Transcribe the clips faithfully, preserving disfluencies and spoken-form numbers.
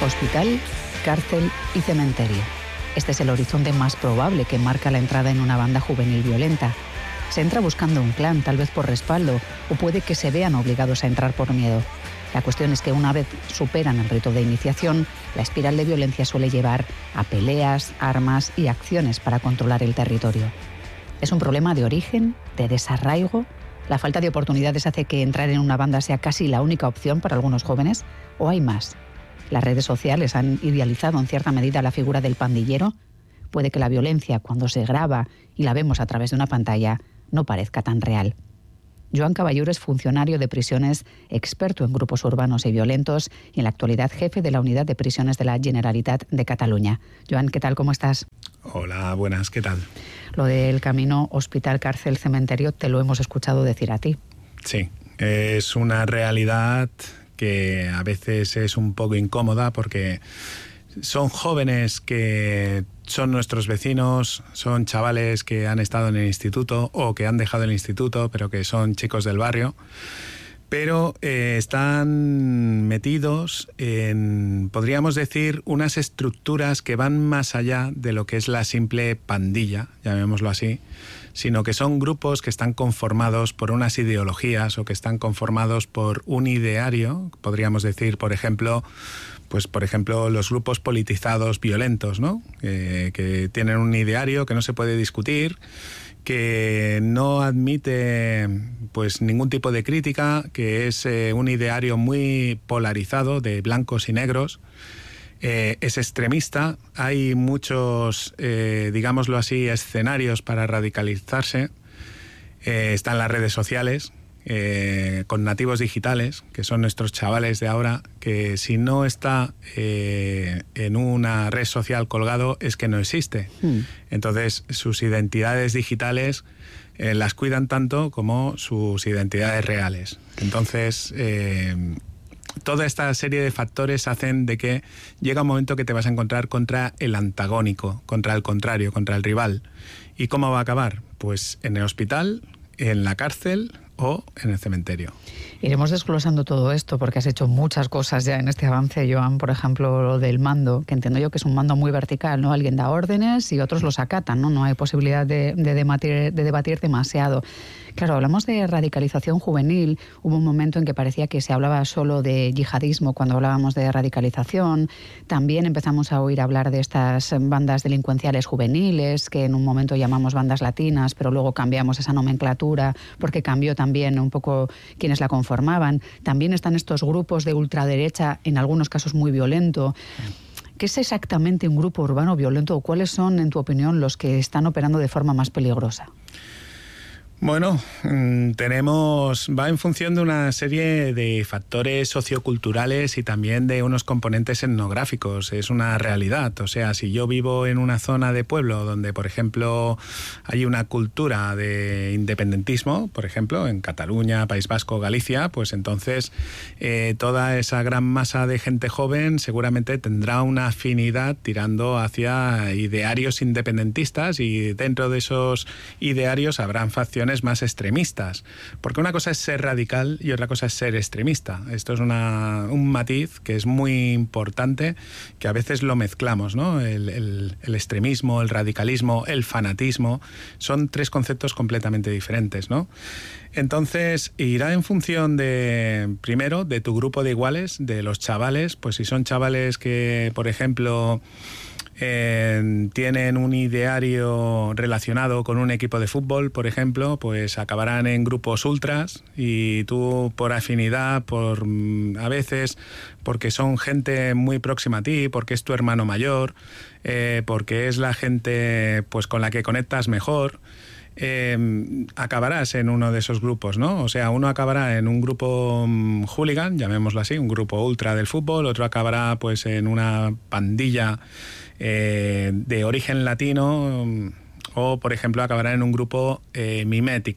hospital, cárcel y cementerio. Este es el horizonte más probable que marca la entrada en una banda juvenil violenta. Se entra buscando un clan, tal vez por respaldo, o puede que se vean obligados a entrar por miedo. La cuestión es que una vez superan el rito de iniciación, la espiral de violencia suele llevar a peleas, armas y acciones para controlar el territorio. ¿Es un problema de origen, de desarraigo? ¿La falta de oportunidades hace que entrar en una banda sea casi la única opción para algunos jóvenes? ¿O hay más? ¿Las redes sociales han idealizado en cierta medida la figura del pandillero? Puede que la violencia, cuando se graba y la vemos a través de una pantalla, no parezca tan real. Joan Caballero es funcionario de prisiones, experto en grupos urbanos y violentos y en la actualidad jefe de la Unidad de Prisiones de la Generalitat de Cataluña. Joan, ¿qué tal? ¿Cómo estás? Hola, buenas, ¿qué tal? Lo del camino hospital, cárcel, cementerio, te lo hemos escuchado decir a ti. Sí, es una realidad que a veces es un poco incómoda porque son jóvenes que son nuestros vecinos, son chavales que han estado en el instituto o que han dejado el instituto, pero que son chicos del barrio, pero eh, están metidos en, podríamos decir, unas estructuras que van más allá de lo que es la simple pandilla, llamémoslo así, sino que son grupos que están conformados por unas ideologías o que están conformados por un ideario, podríamos decir, por ejemplo, pues por ejemplo los grupos politizados violentos, ¿no? Eh, que tienen un ideario que no se puede discutir, que no admite pues ningún tipo de crítica, que es eh, un ideario muy polarizado de blancos y negros. Eh, es extremista, hay muchos, eh, digámoslo así, escenarios para radicalizarse. Eh, están las redes sociales, eh, con nativos digitales, que son nuestros chavales de ahora, que si no está eh, en una red social colgado es que no existe. Mm. Entonces, sus identidades digitales eh, las cuidan tanto como sus identidades reales. Entonces, eh, toda esta serie de factores hacen de que llega un momento que te vas a encontrar contra el antagónico, contra el contrario, contra el rival. ¿Y cómo va a acabar? Pues en el hospital, en la cárcel o en el cementerio. Iremos desglosando todo esto porque has hecho muchas cosas ya en este avance, Joan. Por ejemplo, lo del mando, que entiendo yo que es un mando muy vertical, ¿no? Alguien da órdenes y otros los acatan, ¿no? No hay posibilidad de, de, debatir, de debatir demasiado. Claro, hablamos de radicalización juvenil. Hubo un momento en que parecía que se hablaba solo de yihadismo cuando hablábamos de radicalización. También empezamos a oír hablar de estas bandas delincuenciales juveniles, que en un momento llamamos bandas latinas, pero luego cambiamos esa nomenclatura porque cambió también un poco quienes la conformaban. También están estos grupos de ultraderecha, en algunos casos muy violento. ¿Qué es exactamente un grupo urbano violento o cuáles son, en tu opinión, los que están operando de forma más peligrosa? Bueno, tenemos, va en función de una serie de factores socioculturales y también de unos componentes etnográficos. Es una realidad. O sea, si yo vivo en una zona de pueblo donde, por ejemplo, hay una cultura de independentismo, por ejemplo, en Cataluña, País Vasco, Galicia, pues entonces eh, toda esa gran masa de gente joven seguramente tendrá una afinidad tirando hacia idearios independentistas y dentro de esos idearios habrán facciones más extremistas, porque una cosa es ser radical y otra cosa es ser extremista. Esto es una, un matiz que es muy importante, que a veces lo mezclamos, ¿no? El, el, el extremismo, el radicalismo, el fanatismo, son tres conceptos completamente diferentes, ¿no? Entonces, irá en función de, primero, de tu grupo de iguales, de los chavales, pues si son chavales que, por ejemplo, Eh, tienen un ideario relacionado con un equipo de fútbol, por ejemplo, pues acabarán en grupos ultras y tú por afinidad, por a veces porque son gente muy próxima a ti, porque es tu hermano mayor, eh, porque es la gente pues con la que conectas mejor, Eh, acabarás en uno de esos grupos, ¿no? O sea, uno acabará en un grupo um, hooligan, llamémoslo así, un grupo ultra del fútbol, otro acabará pues en una pandilla eh, de origen latino, um, o por ejemplo acabará en un grupo eh, mimético,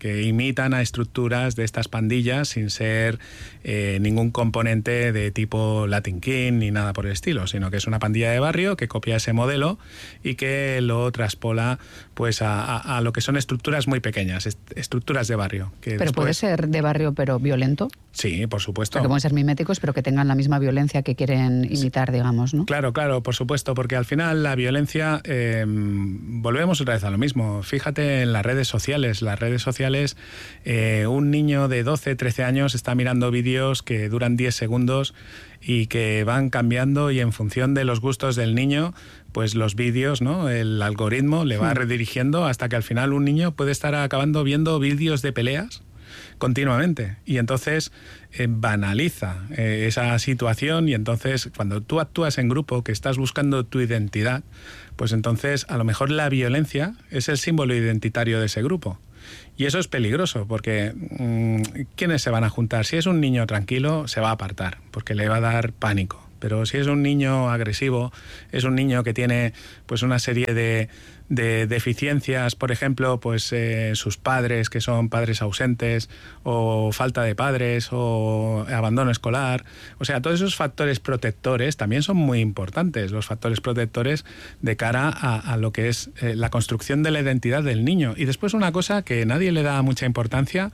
que imitan a estructuras de estas pandillas sin ser eh, ningún componente de tipo Latin King ni nada por el estilo, sino que es una pandilla de barrio que copia ese modelo y que lo traspola pues a, a, a lo que son estructuras muy pequeñas, est estructuras de barrio. Que pero después... puede ser de barrio pero violento. Sí, por supuesto. Porque pueden ser miméticos, pero que tengan la misma violencia que quieren imitar, sí. digamos, ¿no? Claro, claro, por supuesto, porque al final la violencia, eh, volvemos otra vez a lo mismo. Fíjate en las redes sociales. Las redes sociales, eh, un niño de doce, trece años está mirando vídeos que duran diez segundos y que van cambiando, y en función de los gustos del niño, pues los vídeos, ¿no? El algoritmo le va sí. redirigiendo hasta que al final un niño puede estar acabando viendo vídeos de peleas continuamente, y entonces eh, banaliza eh, esa situación, y entonces cuando tú actúas en grupo, que estás buscando tu identidad, pues entonces a lo mejor la violencia es el símbolo identitario de ese grupo. Y eso es peligroso, porque mmm, ¿quiénes se van a juntar? Si es un niño tranquilo, se va a apartar, porque le va a dar pánico. Pero si es un niño agresivo, es un niño que tiene pues una serie de, de deficiencias, por ejemplo, pues eh, sus padres, que son padres ausentes, o falta de padres, o abandono escolar. O sea, todos esos factores protectores también son muy importantes, los factores protectores de cara a, a lo que es eh, la construcción de la identidad del niño. Y después una cosa que nadie le da mucha importancia,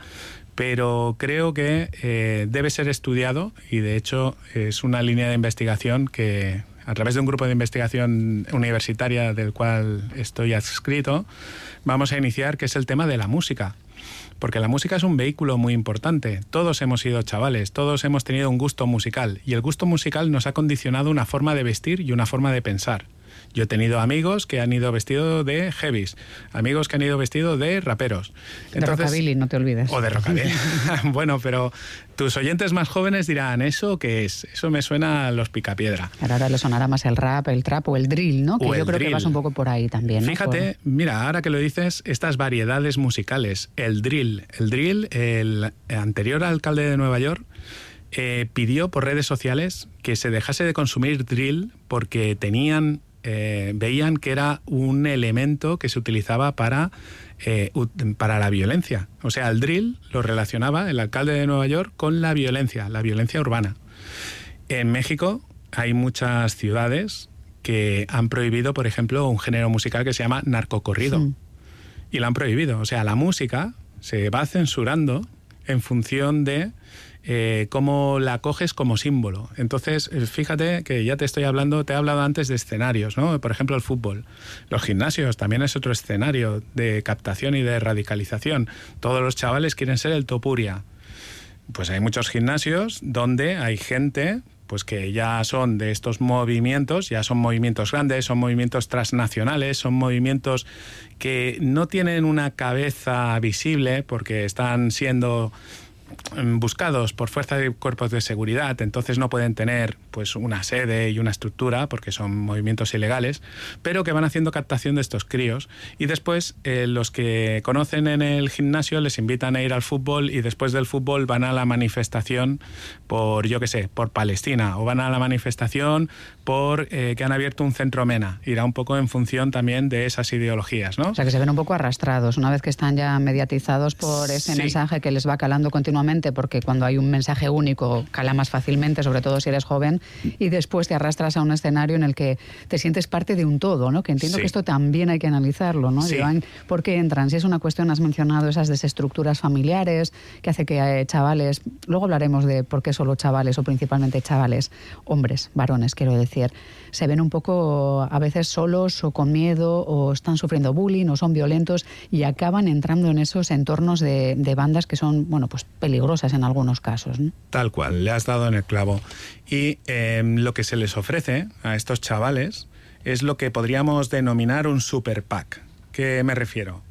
pero creo que eh, debe ser estudiado, y de hecho es una línea de investigación que, a través de un grupo de investigación universitaria del cual estoy adscrito, vamos a iniciar, que es el tema de la música. Porque la música es un vehículo muy importante. Todos hemos sido chavales, todos hemos tenido un gusto musical, y el gusto musical nos ha condicionado una forma de vestir y una forma de pensar. Yo he tenido amigos que han ido vestidos de heavies, amigos que han ido vestidos de raperos. Entonces, de rockabilly, no te olvides. O de rockabilly. Bueno, pero tus oyentes más jóvenes dirán, ¿eso qué es? Eso me suena a los Picapiedra. Ahora le sonará más el rap, el trap o el drill, ¿no? Que yo creo drill. que vas un poco por ahí también, ¿no? Fíjate, por... mira, ahora que lo dices, estas variedades musicales, el drill. El drill, el anterior alcalde de Nueva York, eh, pidió por redes sociales que se dejase de consumir drill porque tenían... Eh, veían que era un elemento que se utilizaba para, eh, para la violencia. O sea, el drill lo relacionaba el alcalde de Nueva York con la violencia, la violencia urbana. En México hay muchas ciudades que han prohibido, por ejemplo, un género musical que se llama narcocorrido. Sí. Y lo han prohibido. O sea, la música se va censurando en función de Eh, cómo la coges como símbolo. Entonces, fíjate que ya te estoy hablando, te he hablado antes de escenarios, ¿no? Por ejemplo, el fútbol. Los gimnasios también es otro escenario de captación y de radicalización. Todos los chavales quieren ser el topuria. Pues hay muchos gimnasios donde hay gente pues que ya son de estos movimientos, ya son movimientos grandes, son movimientos transnacionales, son movimientos que no tienen una cabeza visible porque están siendo buscados por fuerza de cuerpos de seguridad, entonces no pueden tener pues una sede y una estructura porque son movimientos ilegales, pero que van haciendo captación de estos críos, y después eh, los que conocen en el gimnasio les invitan a ir al fútbol, y después del fútbol van a la manifestación por, yo qué sé, por Palestina, o van a la manifestación por eh, que han abierto un centro MENA. Irá un poco en función también de esas ideologías, ¿no? O sea, que se ven un poco arrastrados una vez que están ya mediatizados por ese sí. mensaje que les va calando continuamente, porque cuando hay un mensaje único cala más fácilmente, sobre todo si eres joven, y después te arrastras a un escenario en el que te sientes parte de un todo, ¿no? Que entiendo sí. que esto también hay que analizarlo, ¿no? Sí. Digan, ¿por qué entran? Si es una cuestión, has mencionado esas desestructuras familiares que hace que eh, chavales, luego hablaremos de por qué solo chavales o principalmente chavales, hombres, varones, quiero decir, se ven un poco a veces solos o con miedo, o están sufriendo bullying o son violentos, y acaban entrando en esos entornos de, de bandas que son, bueno, pues peligrosas en algunos casos, ¿no? Tal cual, le has dado en el clavo. Y eh, lo que se les ofrece a estos chavales es lo que podríamos denominar un super pack. ¿Qué me refiero?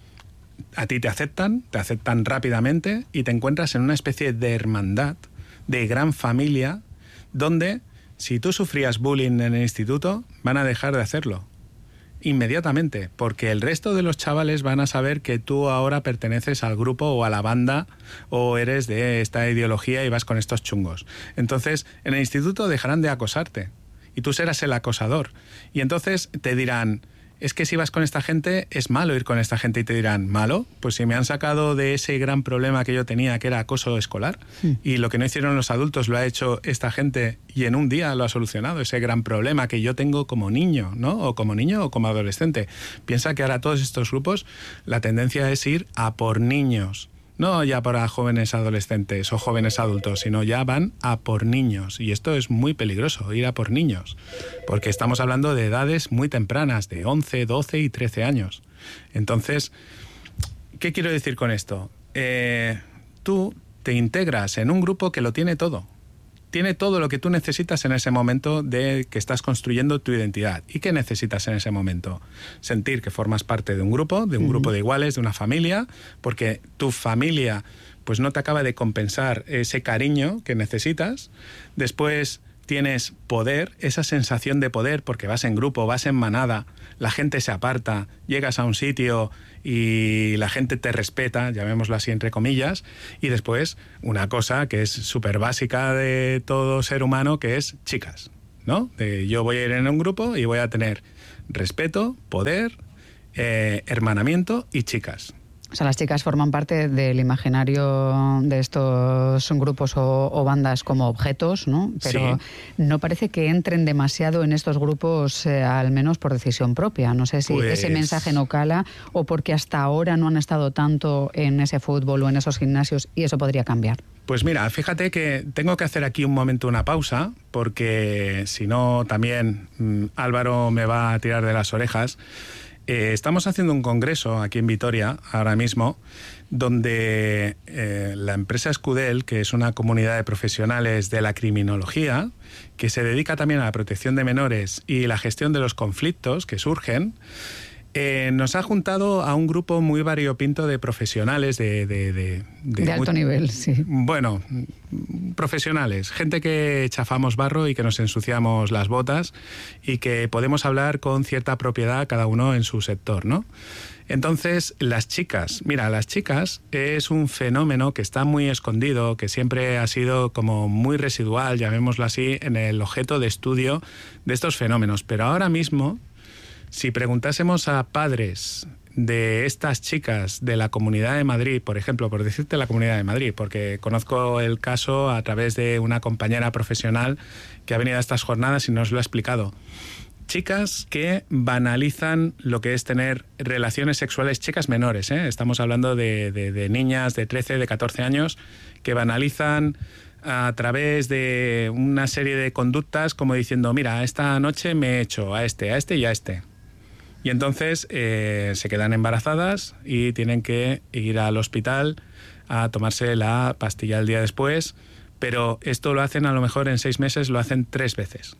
A ti te aceptan, te aceptan rápidamente, y te encuentras en una especie de hermandad, de gran familia, donde si tú sufrías bullying en el instituto, van a dejar de hacerlo inmediatamente, porque el resto de los chavales van a saber que tú ahora perteneces al grupo o a la banda, o eres de esta ideología y vas con estos chungos. Entonces, en el instituto dejarán de acosarte y tú serás el acosador. Y entonces te dirán, es que si vas con esta gente, es malo ir con esta gente, y te dirán, ¿malo? Pues si me han sacado de ese gran problema que yo tenía, que era acoso escolar, mm. y lo que no hicieron los adultos lo ha hecho esta gente, y en un día lo ha solucionado, ese gran problema que yo tengo como niño, ¿no? O como niño o como adolescente. Piensa que ahora todos estos grupos, la tendencia es ir a por niños. No ya para jóvenes adolescentes o jóvenes adultos, sino ya van a por niños. Y esto es muy peligroso, ir a por niños, porque estamos hablando de edades muy tempranas, de once, doce y trece años. Entonces, ¿qué quiero decir con esto? Eh, tú te integras en un grupo que lo tiene todo. Tiene todo lo que tú necesitas en ese momento de que estás construyendo tu identidad. ¿Y qué necesitas en ese momento? Sentir que formas parte de un grupo, de un uh-huh. grupo de iguales, de una familia, porque tu familia pues no te acaba de compensar ese cariño que necesitas. Después tienes poder, esa sensación de poder, porque vas en grupo, vas en manada, la gente se aparta, llegas a un sitio y la gente te respeta, llamémoslo así entre comillas, y después una cosa que es súper básica de todo ser humano, que es chicas, ¿no? De yo voy a ir en un grupo y voy a tener respeto, poder, eh, hermanamiento y chicas. O sea, las chicas forman parte del imaginario de estos grupos o, o bandas como objetos, ¿no? Pero sí. no parece que entren demasiado en estos grupos, eh, al menos por decisión propia. No sé si pues... ese mensaje no cala o porque hasta ahora no han estado tanto en ese fútbol o en esos gimnasios y eso podría cambiar. Pues mira, fíjate que tengo que hacer aquí un momento una pausa, porque si no también mmm, Álvaro me va a tirar de las orejas. Eh, estamos haciendo un congreso aquí en Vitoria, ahora mismo, donde eh, la empresa Escudel, que es una comunidad de profesionales de la criminología, que se dedica también a la protección de menores y la gestión de los conflictos que surgen, eh, nos ha juntado a un grupo muy variopinto de profesionales de... De, de, de, de alto muy, nivel, sí. Bueno, profesionales, gente que chafamos barro y que nos ensuciamos las botas y que podemos hablar con cierta propiedad cada uno en su sector, ¿no? Entonces, las chicas, mira, las chicas es un fenómeno que está muy escondido, que siempre ha sido como muy residual, llamémoslo así, en el objeto de estudio de estos fenómenos. Pero ahora mismo, si preguntásemos a padres de estas chicas de la Comunidad de Madrid, por ejemplo, por decirte la Comunidad de Madrid, porque conozco el caso a través de una compañera profesional que ha venido a estas jornadas y nos lo ha explicado. Chicas que banalizan lo que es tener relaciones sexuales, chicas menores, ¿eh? Estamos hablando de, de, de niñas de trece, de catorce años, que banalizan a través de una serie de conductas como diciendo, mira, esta noche me he hecho a este, a este y a este. Y entonces eh, se quedan embarazadas y tienen que ir al hospital a tomarse la pastilla el día después, pero esto lo hacen a lo mejor en seis meses, lo hacen tres veces.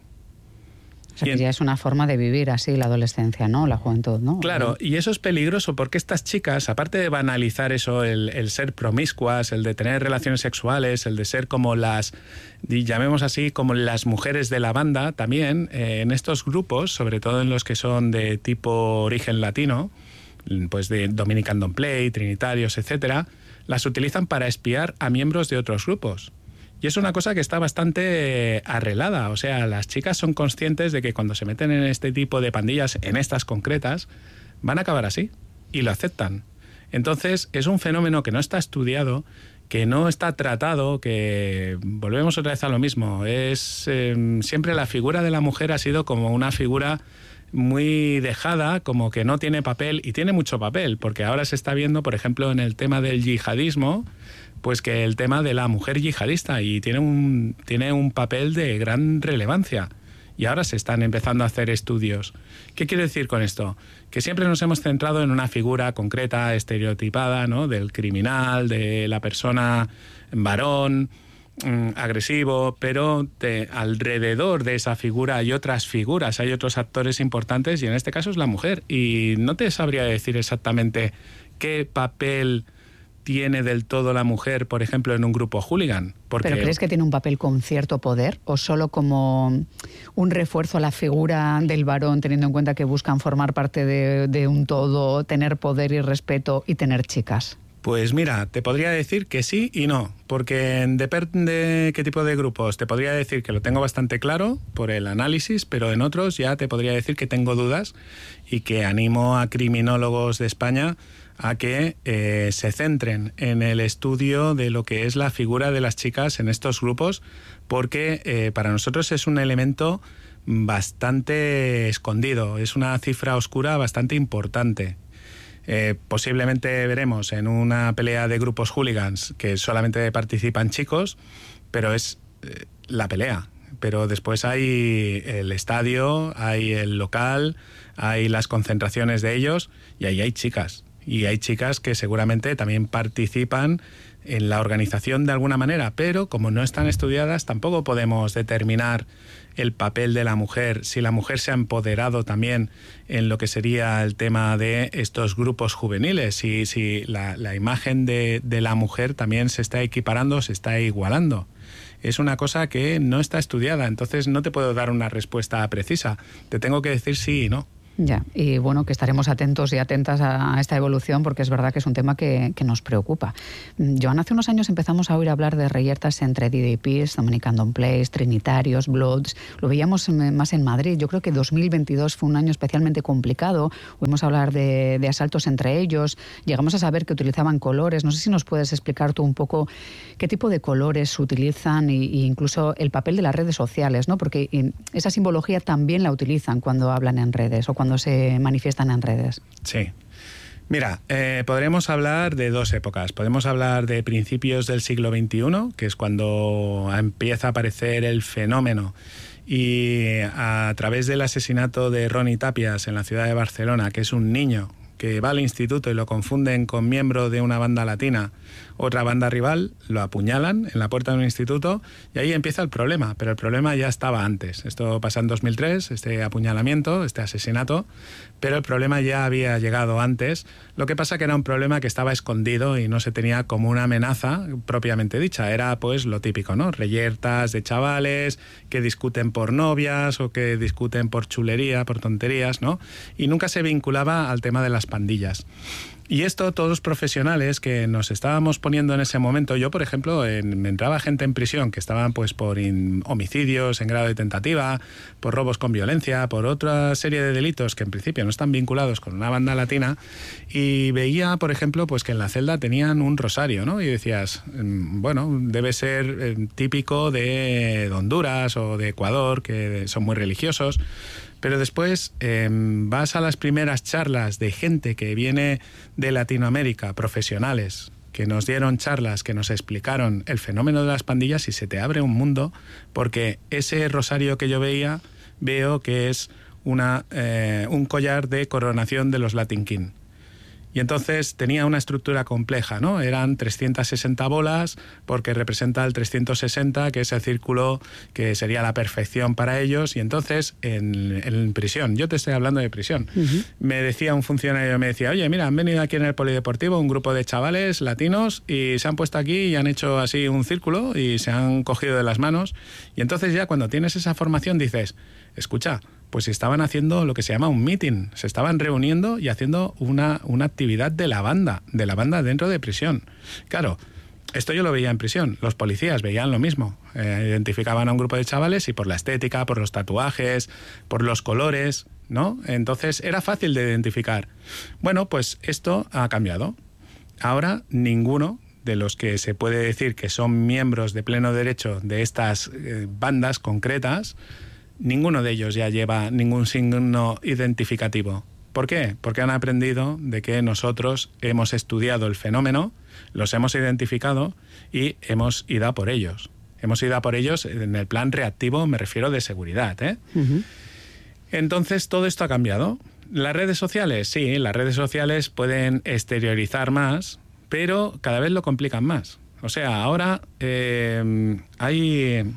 O sea, que ya es una forma de vivir así la adolescencia, ¿no? La juventud, ¿no? Claro, y eso es peligroso porque estas chicas, aparte de banalizar eso, el, el ser promiscuas, el de tener relaciones sexuales, el de ser como las, llamemos así, como las mujeres de la banda, también eh, en estos grupos, sobre todo en los que son de tipo origen latino, pues de Dominican Don't Play, Trinitarios, etcétera, las utilizan para espiar a miembros de otros grupos. Y es una cosa que está bastante arreglada. O sea, las chicas son conscientes de que cuando se meten en este tipo de pandillas, en estas concretas, van a acabar así. Y lo aceptan. Entonces, es un fenómeno que no está estudiado, que no está tratado, que volvemos otra vez a lo mismo. Es eh, siempre la figura de la mujer ha sido como una figura muy dejada, como que no tiene papel, y tiene mucho papel, porque ahora se está viendo, por ejemplo, en el tema del yihadismo, pues que el tema de la mujer yihadista, y tiene un, tiene un papel de gran relevancia. Y ahora se están empezando a hacer estudios. ¿Qué quiero decir con esto? Que siempre nos hemos centrado en una figura concreta, estereotipada, ¿no? Del criminal, de la persona varón, mmm, agresivo, pero de, alrededor de esa figura hay otras figuras, hay otros actores importantes, y en este caso es la mujer. Y no te sabría decir exactamente qué papel tiene del todo la mujer, por ejemplo, en un grupo hooligan. Porque... ¿Pero crees que tiene un papel con cierto poder o solo como un refuerzo a la figura del varón, teniendo en cuenta que buscan formar parte de, de un todo, tener poder y respeto y tener chicas? Pues mira, te podría decir que sí y no, porque depende de qué tipo de grupos. Te podría decir que lo tengo bastante claro por el análisis, pero en otros ya te podría decir que tengo dudas y que animo a criminólogos de España a que eh, se centren en el estudio de lo que es la figura de las chicas en estos grupos, porque eh, para nosotros es un elemento bastante escondido, es una cifra oscura bastante importante. Eh, posiblemente veremos en una pelea de grupos hooligans que solamente participan chicos, pero es eh, la pelea. Pero después hay el estadio, hay el local, hay las concentraciones de ellos y ahí hay chicas. Y hay chicas que seguramente también participan en la organización de alguna manera, pero como no están estudiadas tampoco podemos determinar el papel de la mujer, si la mujer se ha empoderado también en lo que sería el tema de estos grupos juveniles, si, si la, la imagen de, de la mujer también se está equiparando, se está igualando. Es una cosa que no está estudiada, entonces no te puedo dar una respuesta precisa, te tengo que decir sí y no. Ya, y bueno, que estaremos atentos y atentas a esta evolución porque es verdad que es un tema que, que nos preocupa. Joan, hace unos años empezamos a oír hablar de reyertas entre D D Ps, Dominican Don't Plays, Trinitarios, Bloods. Lo veíamos más en Madrid. Yo creo que dos mil veintidós fue un año especialmente complicado. Oímos hablar de, de asaltos entre ellos. Llegamos a saber que utilizaban colores. No sé si nos puedes explicar tú un poco qué tipo de colores utilizan e incluso el papel de las redes sociales, ¿no? Porque esa simbología también la utilizan cuando hablan en redes o cuando cuando se manifiestan en redes. Sí. Mira, eh, podremos hablar de dos épocas. Podemos hablar de principios del siglo veintiuno, que es cuando empieza a aparecer el fenómeno y a través del asesinato de Ronnie Tapias en la ciudad de Barcelona, que es un niño que va al instituto y lo confunden con miembro de una banda latina, otra banda rival, lo apuñalan en la puerta de un instituto y ahí empieza el problema, pero el problema ya estaba antes. Esto pasa en dos mil tres, este apuñalamiento, este asesinato, pero el problema ya había llegado antes. Lo que pasa que era un problema que estaba escondido y no se tenía como una amenaza propiamente dicha. Era pues lo típico, ¿no? Reyertas de chavales que discuten por novias o que discuten por chulería, por tonterías, ¿no? Y nunca se vinculaba al tema de las pandillas. Y esto, todos los profesionales que nos estábamos poniendo en ese momento, yo por ejemplo, en, me entraba gente en prisión que estaban pues por in, homicidios en grado de tentativa, por robos con violencia, por otra serie de delitos que en principio no están vinculados con una banda latina, y veía, por ejemplo, pues que en la celda tenían un rosario, ¿no? Y decías, bueno, debe ser eh, típico de Honduras o de Ecuador, que son muy religiosos. Pero después eh, vas a las primeras charlas de gente que viene de Latinoamérica, profesionales, que nos dieron charlas, que nos explicaron el fenómeno de las pandillas y se te abre un mundo, porque ese rosario que yo veía, veo que es una, eh, un collar de coronación de los Latin King. Y entonces tenía una estructura compleja, ¿no? Eran trescientas sesenta bolas, porque representa el trescientos sesenta, que es el círculo que sería la perfección para ellos. Y entonces, en, en prisión, yo te estoy hablando de prisión, uh-huh. me decía un funcionario, me decía, oye, mira, han venido aquí en el polideportivo un grupo de chavales latinos y se han puesto aquí y han hecho así un círculo y se han cogido de las manos. Y entonces ya cuando tienes esa formación dices, escucha, pues estaban haciendo lo que se llama un meeting, se estaban reuniendo y haciendo una, una actividad de la banda, de la banda dentro de prisión. Claro, esto yo lo veía en prisión, los policías veían lo mismo, eh, identificaban a un grupo de chavales y por la estética, por los tatuajes, por los colores, ¿no? Entonces era fácil de identificar. Bueno, pues esto ha cambiado. Ahora ninguno de los que se puede decir que son miembros de pleno derecho de estas eh, bandas concretas, ninguno de ellos ya lleva ningún signo identificativo. ¿Por qué? Porque han aprendido de que nosotros hemos estudiado el fenómeno, los hemos identificado y hemos ido a por ellos. Hemos ido a por ellos en el plan reactivo, me refiero de seguridad, ¿eh? Uh-huh. Entonces, todo esto ha cambiado. ¿Las redes sociales? Sí, las redes sociales pueden exteriorizar más, pero cada vez lo complican más. O sea, ahora eh, hay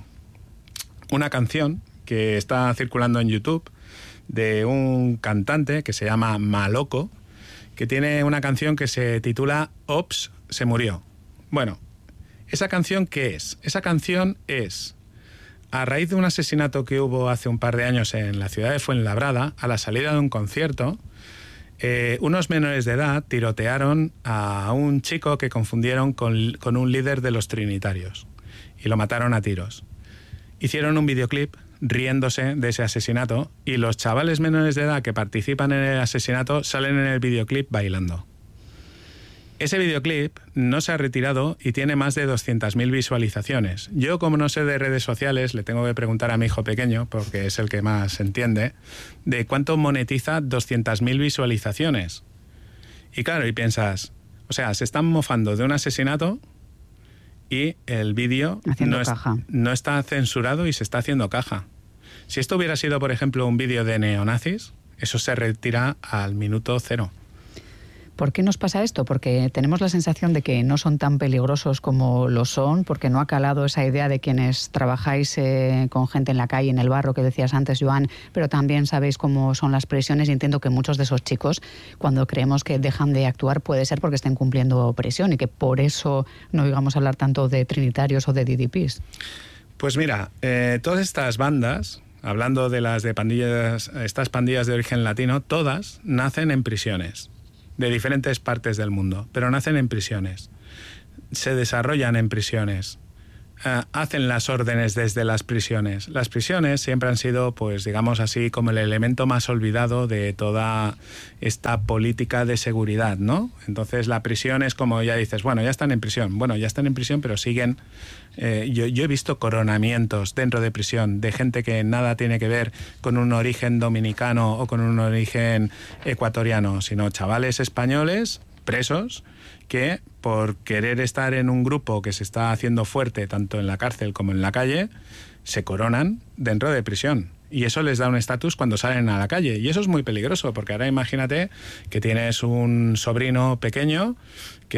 una canción que está circulando en YouTube de un cantante que se llama Maloco, que tiene una canción que se titula Ops, se murió. Bueno, ¿esa canción qué es? Esa canción es, a raíz de un asesinato que hubo hace un par de años en la ciudad de Fuenlabrada, a la salida de un concierto, Eh, unos menores de edad tirotearon a un chico que confundieron con, con un líder de los trinitarios y lo mataron a tiros. Hicieron un videoclip riéndose de ese asesinato y los chavales menores de edad que participan en el asesinato salen en el videoclip bailando. Ese videoclip no se ha retirado y tiene más de doscientas mil visualizaciones. Yo, como no sé de redes sociales, le tengo que preguntar a mi hijo pequeño, porque es el que más entiende, de cuánto monetiza doscientas mil visualizaciones. Y claro, y piensas, o sea, se están mofando de un asesinato y el vídeo no, es, no está censurado y se está haciendo caja. Si esto hubiera sido, por ejemplo, un vídeo de neonazis, eso se retira al minuto cero. ¿Por qué nos pasa esto? Porque tenemos la sensación de que no son tan peligrosos como lo son, porque no ha calado esa idea de quienes trabajáis eh, con gente en la calle, en el barro, que decías antes, Joan, pero también sabéis cómo son las prisiones y entiendo que muchos de esos chicos, cuando creemos que dejan de actuar, puede ser porque estén cumpliendo prisión y que por eso no íbamos a hablar tanto de trinitarios o de D D Ps. Pues mira, eh, todas estas bandas, hablando de las de pandillas, estas pandillas de origen latino, todas nacen en prisiones de diferentes partes del mundo, pero nacen en prisiones, se desarrollan en prisiones, uh, hacen las órdenes desde las prisiones. Las prisiones siempre han sido, pues digamos así, como el elemento más olvidado de toda esta política de seguridad, ¿no? Entonces la prisión es como, ya dices, bueno, ya están en prisión, bueno, ya están en prisión, pero siguen... Eh, yo, yo he visto coronamientos dentro de prisión de gente que nada tiene que ver con un origen dominicano o con un origen ecuatoriano, sino chavales españoles presos que por querer estar en un grupo que se está haciendo fuerte tanto en la cárcel como en la calle, se coronan dentro de prisión. Y eso les da un estatus cuando salen a la calle. Y eso es muy peligroso, porque ahora imagínate que tienes un sobrino pequeño que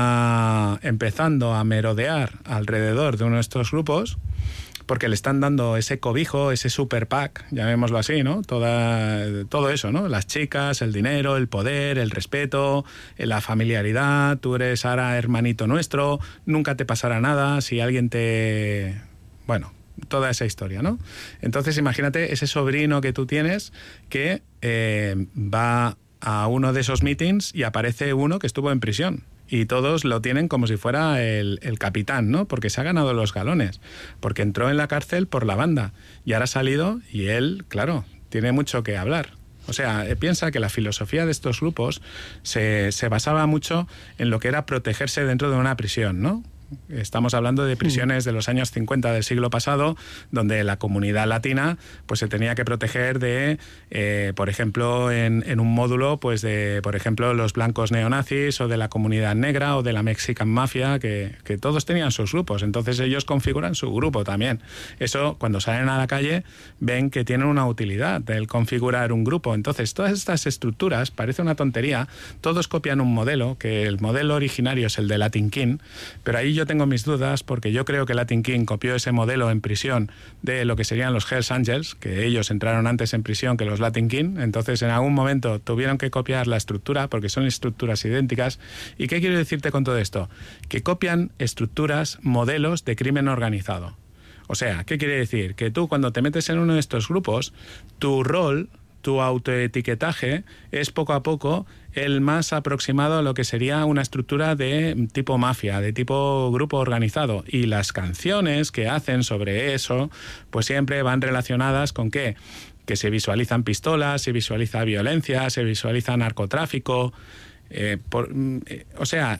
está empezando a merodear alrededor de uno de estos grupos porque le están dando ese cobijo, ese super pack, llamémoslo así, ¿no? Toda, todo eso, ¿no? Las chicas, el dinero, el poder, el respeto, la familiaridad. Tú eres ahora hermanito nuestro, nunca te pasará nada si alguien te... Bueno... toda esa historia, ¿no? Entonces imagínate ese sobrino que tú tienes que eh, va a uno de esos meetings y aparece uno que estuvo en prisión y todos lo tienen como si fuera el, el capitán, ¿no? Porque se ha ganado los galones, porque entró en la cárcel por la banda y ahora ha salido y él, claro, tiene mucho que hablar. O sea, eh, piensa que la filosofía de estos grupos se, se basaba mucho en lo que era protegerse dentro de una prisión, ¿no? Estamos hablando de prisiones de los años cincuenta del siglo pasado, donde la comunidad latina pues se tenía que proteger de, eh, por ejemplo, en, en un módulo, pues de, por ejemplo, los blancos neonazis o de la comunidad negra o de la Mexican Mafia, que, que todos tenían sus grupos. Entonces ellos configuran su grupo también. Eso, cuando salen a la calle, ven que tienen una utilidad el configurar un grupo. Entonces, todas estas estructuras, parece una tontería, todos copian un modelo, que el modelo originario es el de Latin King, pero ahí yo tengo mis dudas porque yo creo que Latin King copió ese modelo en prisión de lo que serían los Hells Angels, que ellos entraron antes en prisión que los Latin King, entonces en algún momento tuvieron que copiar la estructura porque son estructuras idénticas. ¿Y qué quiero decirte con todo esto? Que copian estructuras, modelos de crimen organizado. O sea, ¿qué quiere decir? Que tú cuando te metes en uno de estos grupos, tu rol, tu autoetiquetaje es poco a poco el más aproximado a lo que sería una estructura de tipo mafia, de tipo grupo organizado. Y las canciones que hacen sobre eso, pues siempre van relacionadas con ¿qué? Que se visualizan pistolas, se visualiza violencia, se visualiza narcotráfico. Eh, por, eh, o sea,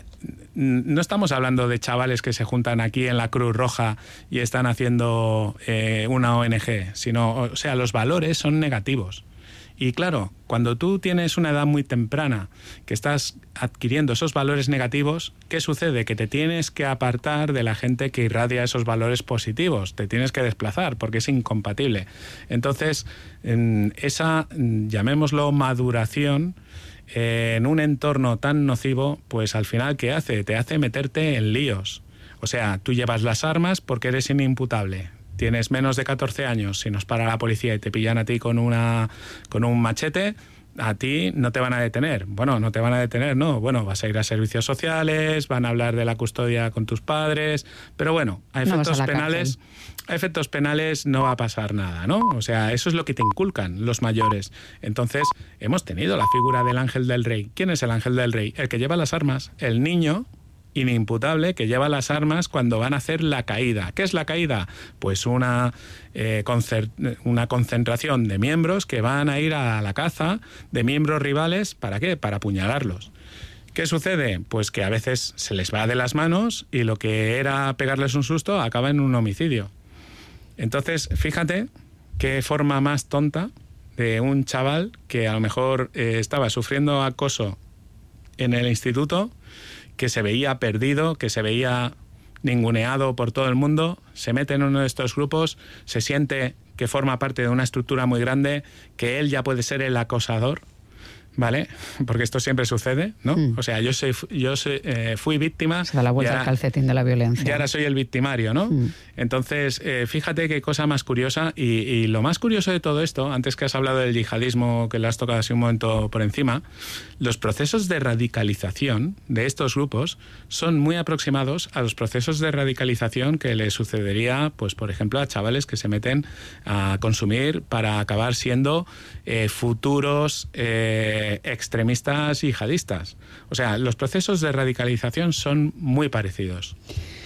no estamos hablando de chavales que se juntan aquí en la Cruz Roja y están haciendo eh, una O N G, sino, o sea, los valores son negativos. Y claro, cuando tú tienes una edad muy temprana que estás adquiriendo esos valores negativos, ¿qué sucede? Que te tienes que apartar de la gente que irradia esos valores positivos, te tienes que desplazar porque es incompatible. Entonces, en esa, llamémoslo maduración, eh, en un entorno tan nocivo, pues al final, ¿qué hace? Te hace meterte en líos. O sea, tú llevas las armas porque eres inimputable. Tienes menos de catorce años, si nos para la policía y te pillan a ti con una con un machete, a ti no te van a detener. Bueno, no te van a detener, no. Bueno, vas a ir a servicios sociales, van a hablar de la custodia con tus padres, pero bueno, a efectos penales, a efectos penales no va a pasar nada, ¿no? O sea, eso es lo que te inculcan los mayores. Entonces, hemos tenido la figura del ángel del rey. ¿Quién es el ángel del rey? El que lleva las armas, el niño inimputable que lleva las armas cuando van a hacer la caída. ¿Qué es la caída? Pues una, eh, concer- una concentración de miembros que van a ir a la caza de miembros rivales. ¿Para qué? Para apuñalarlos. ¿Qué sucede? Pues que a veces se les va de las manos y lo que era pegarles un susto acaba en un homicidio. Entonces, fíjate qué forma más tonta de un chaval que a lo mejor eh, estaba sufriendo acoso en el instituto, que se veía perdido, que se veía ninguneado por todo el mundo, se mete en uno de estos grupos, se siente que forma parte de una estructura muy grande, que él ya puede ser el acosador, ¿vale? Porque esto siempre sucede, ¿no? Mm. O sea, yo soy, yo soy, eh, fui víctima... Se da la vuelta al calcetín de la violencia. Y ahora soy el victimario, ¿no? Mm. Entonces, eh, fíjate qué cosa más curiosa. Y, y lo más curioso de todo esto, antes que has hablado del yihadismo, que le has tocado así un momento por encima, los procesos de radicalización de estos grupos son muy aproximados a los procesos de radicalización que le sucedería, pues, por ejemplo, a chavales que se meten a consumir para acabar siendo eh, futuros... Eh, extremistas yihadistas. O sea, los procesos de radicalización son muy parecidos.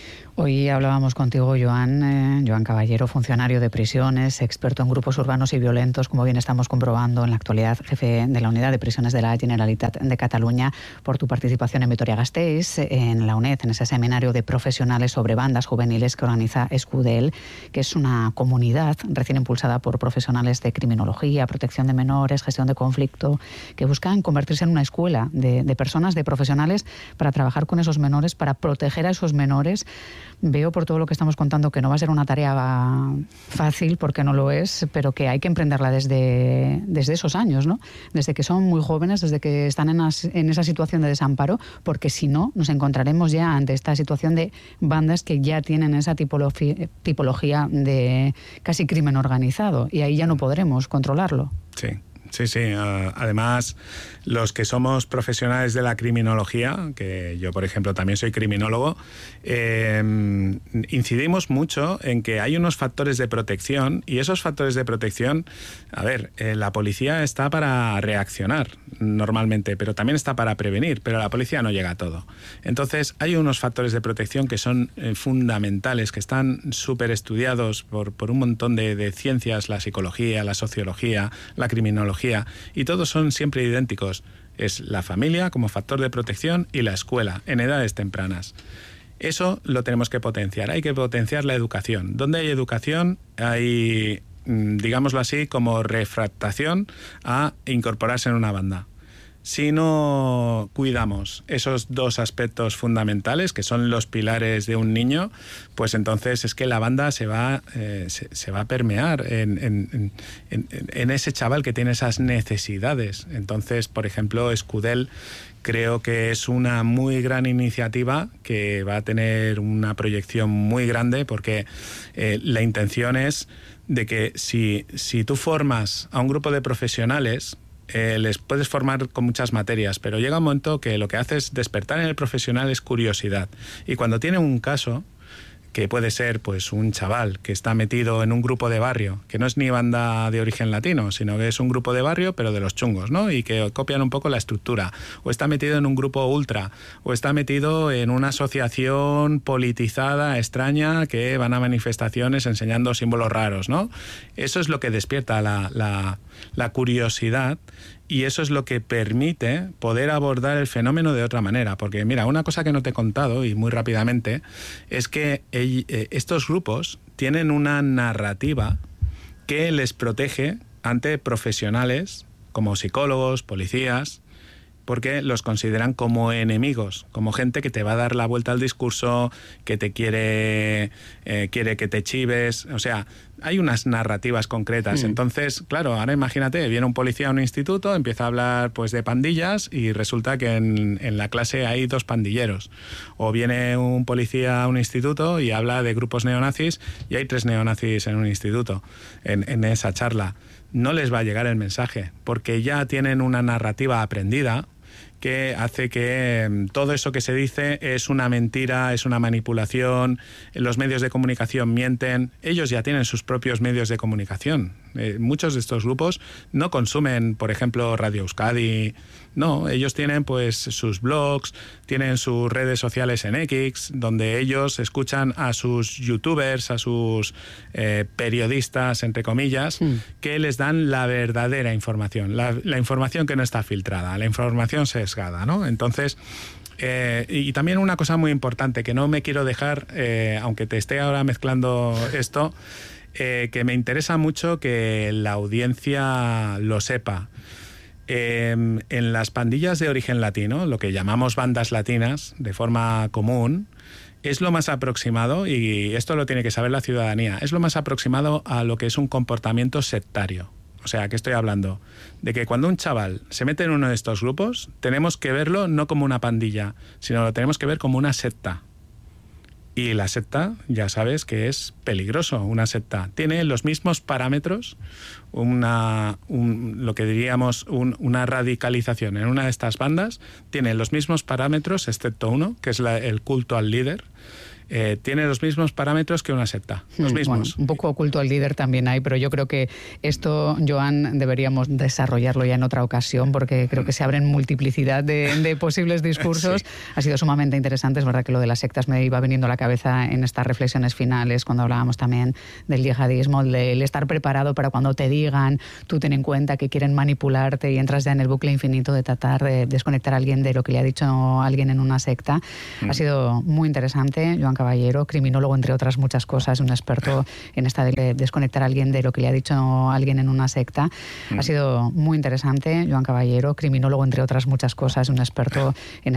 Hoy hablábamos contigo, Joan, eh, Joan Caballero, funcionario de prisiones, experto en grupos urbanos y violentos, como bien estamos comprobando en la actualidad, jefe de la Unidad de Prisiones de la Generalitat de Cataluña, por tu participación en Vitoria-Gasteiz, en la UNED, en ese seminario de profesionales sobre bandas juveniles que organiza Escudel, que es una comunidad recién impulsada por profesionales de criminología, protección de menores, gestión de conflicto, que buscan convertirse en una escuela de, de personas, de profesionales, para trabajar con esos menores, para proteger a esos menores. Veo por todo lo que estamos contando que no va a ser una tarea fácil, porque no lo es, pero que hay que emprenderla desde, desde esos años, ¿no? Desde que son muy jóvenes, desde que están en, as, en esa situación de desamparo, porque si no, nos encontraremos ya ante esta situación de bandas que ya tienen esa tipología, tipología de casi crimen organizado, y ahí ya no podremos controlarlo. Sí. Sí, sí. Uh, además, los que somos profesionales de la criminología, que yo, por ejemplo, también soy criminólogo, eh, incidimos mucho en que hay unos factores de protección, y esos factores de protección, a ver, eh, la policía está para reaccionar normalmente, pero también está para prevenir, pero la policía no llega a todo. Entonces, hay unos factores de protección que son eh, fundamentales, que están súper estudiados por, por un montón de, de ciencias, la psicología, la sociología, la criminología, y todos son siempre idénticos. Es la familia como factor de protección y la escuela en edades tempranas. Eso lo tenemos que potenciar. Hay que potenciar la educación. Donde hay educación hay, digámoslo así, como refractación a incorporarse en una banda. Si no cuidamos esos dos aspectos fundamentales, que son los pilares de un niño, pues entonces es que la banda se va, eh, se, se va a permear en, en, en, en ese chaval que tiene esas necesidades. Entonces, por ejemplo, Escudel creo que es una muy gran iniciativa que va a tener una proyección muy grande, porque eh, la intención es de que si, si tú formas a un grupo de profesionales, Eh, les puedes formar con muchas materias, pero llega un momento que lo que hace es despertar en el profesional es curiosidad. Y cuando tiene un caso, que puede ser pues un chaval que está metido en un grupo de barrio, que no es ni banda de origen latino, sino que es un grupo de barrio, pero de los chungos, ¿no? Y que copian un poco la estructura. O está metido en un grupo ultra, o está metido en una asociación politizada, extraña, que van a manifestaciones enseñando símbolos raros, ¿no? Eso es lo que despierta la, la, la curiosidad, y eso es lo que permite poder abordar el fenómeno de otra manera. Porque, mira, una cosa que no te he contado, y muy rápidamente, es que el, eh, estos grupos tienen una narrativa que les protege ante profesionales como psicólogos, policías, porque los consideran como enemigos, como gente que te va a dar la vuelta al discurso, que te quiere, eh, quiere que te chives. O sea, hay unas narrativas concretas. Mm. Entonces, claro, ahora imagínate, viene un policía a un instituto, empieza a hablar pues de pandillas, y resulta que en, en la clase hay dos pandilleros. O viene un policía a un instituto y habla de grupos neonazis, y hay tres neonazis en un instituto, en, en esa charla. No les va a llegar el mensaje, porque ya tienen una narrativa aprendida que hace que todo eso que se dice es una mentira, es una manipulación, los medios de comunicación mienten, ellos ya tienen sus propios medios de comunicación. Eh, muchos de estos grupos no consumen, por ejemplo, Radio Euskadi, no, ellos tienen pues sus blogs, tienen sus redes sociales en X, donde ellos escuchan a sus youtubers, a sus eh, periodistas, entre comillas, mm. que les dan la verdadera información, la, la información que no está filtrada, la información sesgada, ¿no? Entonces, eh, y también una cosa muy importante, que no me quiero dejar, eh, aunque te esté ahora mezclando esto, eh, que me interesa mucho que la audiencia lo sepa. Eh, en las pandillas de origen latino, lo que llamamos bandas latinas, de forma común, es lo más aproximado, y esto lo tiene que saber la ciudadanía, es lo más aproximado a lo que es un comportamiento sectario. O sea, ¿qué estoy hablando? De que cuando un chaval se mete en uno de estos grupos, tenemos que verlo no como una pandilla, sino lo tenemos que ver como una secta. Y la secta, ya sabes que es peligroso, una secta. Tiene los mismos parámetros, una, un, lo que diríamos un, una radicalización en una de estas bandas, tiene los mismos parámetros, excepto uno, que es la, el culto al líder. Eh, tiene los mismos parámetros que una secta, los mismos. Bueno, un poco oculto al líder también hay, pero yo creo que esto, Joan, deberíamos desarrollarlo ya en otra ocasión, porque creo que se abren multiplicidad de, de posibles discursos. Sí. Ha sido sumamente interesante, es verdad que lo de las sectas me iba viniendo a la cabeza en estas reflexiones finales, cuando hablábamos también del yihadismo, del estar preparado para cuando te digan, tú ten en cuenta que quieren manipularte y entras ya en el bucle infinito de tratar de desconectar a alguien de lo que le ha dicho alguien en una secta. Mm. Ha sido muy interesante. Joan Caballero, criminólogo, entre otras muchas cosas, un experto en esta de desconectar a alguien de lo que le ha dicho alguien en una secta. Mm. Ha sido muy interesante. Joan Caballero, criminólogo, entre otras muchas cosas, un experto en